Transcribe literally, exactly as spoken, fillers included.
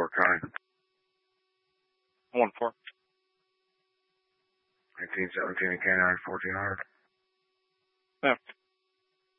Fort County. One four. nineteen seventeen and K nine fourteen hundred. Yeah.